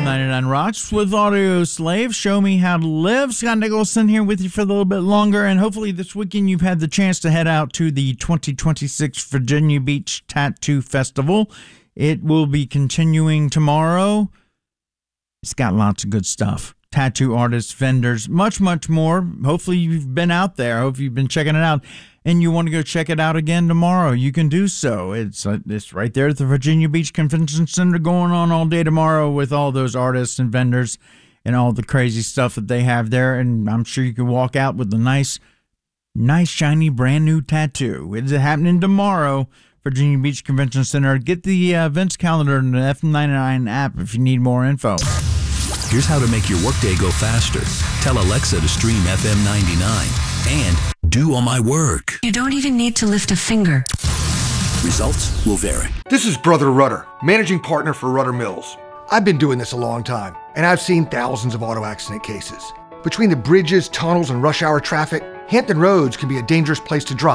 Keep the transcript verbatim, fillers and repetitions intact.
ninety-nine Rocks with Audio Slave. Show me how to live. Scott Nicholson here with you for a little bit longer, and hopefully this weekend you've had the chance to head out to the twenty twenty-six Virginia Beach Tattoo Festival. It will be continuing tomorrow. It's got lots of good stuff. Tattoo artists, vendors, much, much more. Hopefully you've been out there. I hope you've been checking it out. And you want to go check it out again tomorrow, you can do so. It's uh, it's right there at the Virginia Beach Convention Center going on all day tomorrow with all those artists and vendors and all the crazy stuff that they have there. And I'm sure you can walk out with a nice, nice, shiny, brand new tattoo. It's happening tomorrow, Virginia Beach Convention Center. Get the uh, events calendar in the F M ninety-nine app if you need more info. Here's how to make your workday go faster. Tell Alexa to stream F M ninety-nine and do all my work. You don't even need to lift a finger. Results will vary. This is Brother Rudder, managing partner for Rudder Mills. I've been doing this a long time, and I've seen thousands of auto accident cases. Between the bridges, tunnels, and rush hour traffic, Hampton Roads can be a dangerous place to drive.